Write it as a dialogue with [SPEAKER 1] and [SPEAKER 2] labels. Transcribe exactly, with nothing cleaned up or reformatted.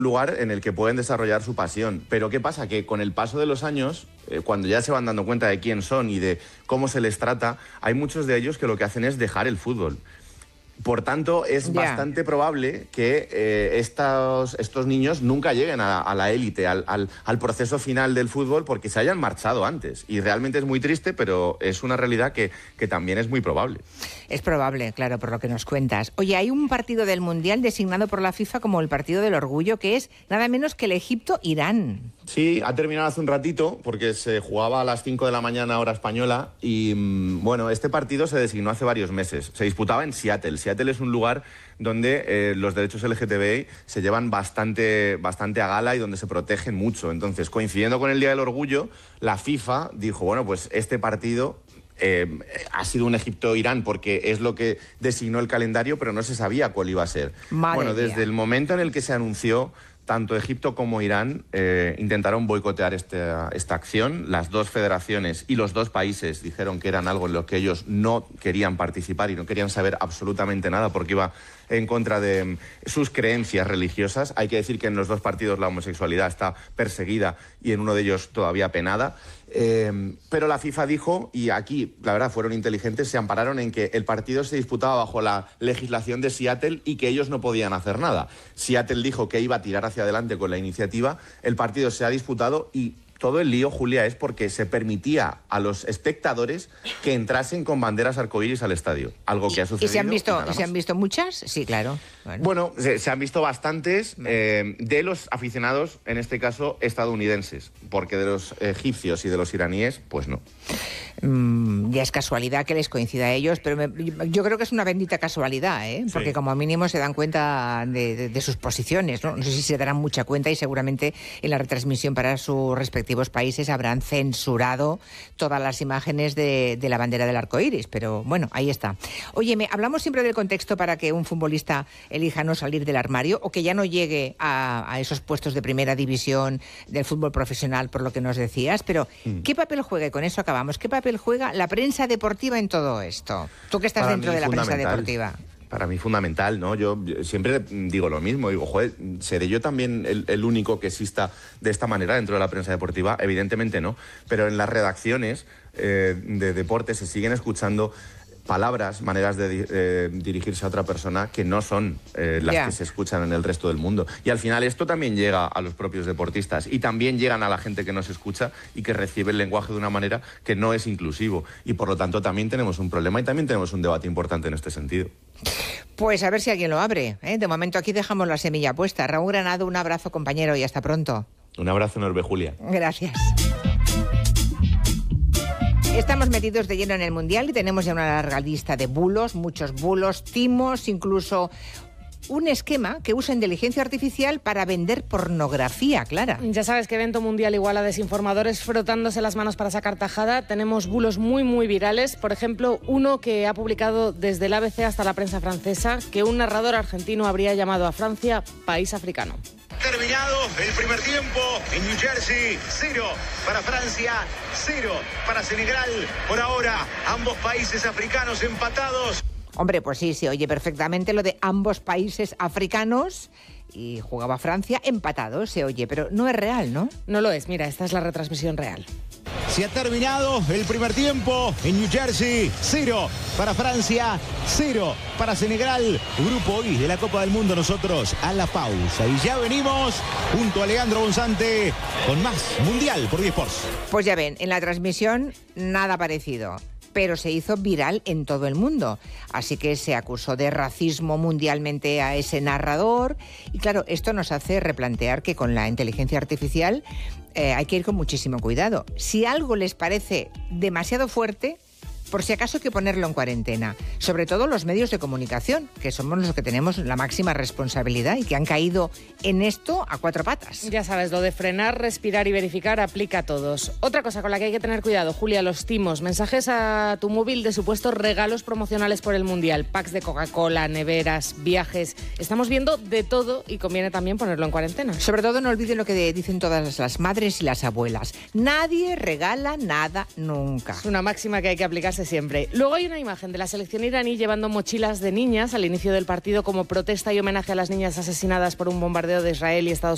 [SPEAKER 1] lugar en el que pueden desarrollar su pasión. Pero ¿qué pasa? Que con el paso de los años, eh, cuando ya se van dando cuenta de quién son y de cómo se les trata, hay muchos de ellos que lo que hacen es dejar el fútbol. Por tanto, es yeah. bastante probable que eh, estos, estos niños nunca lleguen a, a la élite, al, al, al proceso final del fútbol, porque se hayan marchado antes. Y realmente es muy triste, pero es una realidad que, que también es muy probable.
[SPEAKER 2] Es probable, claro, por lo que nos cuentas. Oye, hay un partido del Mundial designado por la FIFA como el partido del orgullo, que es nada menos que el Egipto-Irán.
[SPEAKER 1] Sí, ha terminado hace un ratito, porque se jugaba a las cinco de la mañana hora española. Y bueno, este partido se designó hace varios meses. Se disputaba en Seattle. Seattle es un lugar donde eh, los derechos L G T B I se llevan bastante, bastante a gala y donde se protegen mucho. Entonces, coincidiendo con el Día del Orgullo, la FIFA dijo, bueno, pues este partido eh, ha sido un Egipto-Irán porque es lo que designó el calendario, pero no se sabía cuál iba a ser.
[SPEAKER 2] Madre
[SPEAKER 1] bueno, desde
[SPEAKER 2] mía.
[SPEAKER 1] el momento en el que se anunció, tanto Egipto como Irán eh, intentaron boicotear este, esta acción. Las dos federaciones y los dos países dijeron que eran algo en lo que ellos no querían participar y no querían saber absolutamente nada porque iba en contra de sus creencias religiosas. Hay que decir que en los dos partidos la homosexualidad está perseguida y en uno de ellos todavía penada. Eh, pero la FIFA dijo, y aquí la verdad fueron inteligentes, se ampararon en que el partido se disputaba bajo la legislación de Seattle y que ellos no podían hacer nada. Seattle dijo que iba a tirar hacia adelante con la iniciativa, el partido se ha disputado y todo el lío, Julia, es porque se permitía a los espectadores que entrasen con banderas arcoíris al estadio, algo que ha sucedido.
[SPEAKER 2] ¿Y se han visto,
[SPEAKER 1] y
[SPEAKER 2] ¿se han visto muchas? Sí, claro.
[SPEAKER 1] Bueno, bueno se, se han visto bastantes eh, de los aficionados, en este caso estadounidenses, porque de los egipcios y de los iraníes, pues no.
[SPEAKER 2] Mm, ya es casualidad que les coincida a ellos, pero me, yo creo que es una bendita casualidad, ¿eh? Porque sí. Como mínimo se dan cuenta de, de, de sus posiciones, ¿no? No sé si se darán mucha cuenta y seguramente en la retransmisión para sus respectivos países habrán censurado todas las imágenes de, de la bandera del arco iris, pero bueno, ahí está. Oye, me, hablamos siempre del contexto para que un futbolista elija no salir del armario o que ya no llegue a, a esos puestos de primera división del fútbol profesional, por lo que nos decías, pero mm. ¿qué papel juega? Y con eso acabamos. ¿Qué papel juega la prensa deportiva en todo esto? Tú que estás
[SPEAKER 1] Para
[SPEAKER 2] dentro de la prensa deportiva.
[SPEAKER 1] Para mí fundamental, ¿no? Yo siempre digo lo mismo, digo, joder, ¿seré yo también el, el único que exista de esta manera dentro de la prensa deportiva? Evidentemente no, pero en las redacciones eh, de deporte se siguen escuchando palabras, maneras de eh, dirigirse a otra persona que no son eh, las yeah. que se escuchan en el resto del mundo. Y al final esto también llega a los propios deportistas y también llegan a la gente que nos escucha y que recibe el lenguaje de una manera que no es inclusivo. Y por lo tanto también tenemos un problema y también tenemos un debate importante en este sentido.
[SPEAKER 2] Pues a ver si alguien lo abre, ¿eh? De momento aquí dejamos la semilla puesta. Raúl Granado, un abrazo, compañero, y hasta pronto.
[SPEAKER 1] Un abrazo enorme, Julia.
[SPEAKER 2] Gracias. Estamos metidos de lleno en el Mundial y tenemos ya una larga lista de bulos, muchos bulos, timos, incluso un esquema que usa inteligencia artificial para vender pornografía, Clara.
[SPEAKER 3] Ya sabes que evento mundial igual a desinformadores frotándose las manos para sacar tajada. Tenemos bulos muy, muy virales. Por ejemplo, uno que ha publicado desde el A B C hasta la prensa francesa, que un narrador argentino habría llamado a Francia país africano.
[SPEAKER 4] Terminado el primer tiempo en New Jersey, cero para Francia, cero para Senegal. Por ahora, ambos países africanos empatados.
[SPEAKER 2] Hombre, pues sí, se oye perfectamente lo de ambos países africanos y jugaba Francia empatados, se oye, pero no es real, ¿no?
[SPEAKER 3] No lo es, mira, esta es la retransmisión real.
[SPEAKER 4] Se ha terminado el primer tiempo en New Jersey, cero para Francia, cero para Senegal. Grupo I de la Copa del Mundo, nosotros a la pausa. Y ya venimos junto a Leandro Bonzante con más Mundial por eSports.
[SPEAKER 2] Pues ya ven, en la transmisión nada parecido, pero se hizo viral en todo el mundo. Así que se acusó de racismo mundialmente a ese narrador. Y claro, esto nos hace replantear que con la inteligencia artificial eh, hay que ir con muchísimo cuidado. Si algo les parece demasiado fuerte, por si acaso hay que ponerlo en cuarentena. Sobre todo los medios de comunicación, que somos los que tenemos la máxima responsabilidad y que han caído en esto a cuatro patas.
[SPEAKER 3] Ya sabes, lo de frenar, respirar y verificar aplica a todos. Otra cosa con la que hay que tener cuidado, Julia, los timos. Mensajes a tu móvil de supuestos regalos promocionales por el Mundial. Packs de Coca-Cola, neveras, viajes. Estamos viendo de todo y conviene también ponerlo en cuarentena.
[SPEAKER 2] Sobre todo no olviden lo que dicen todas las madres y las abuelas. Nadie regala nada nunca.
[SPEAKER 3] Es una máxima que hay que aplicarse siempre. Luego hay una imagen de la selección iraní llevando mochilas de niñas al inicio del partido como protesta y homenaje a las niñas asesinadas por un bombardeo de Israel y Estados Unidos.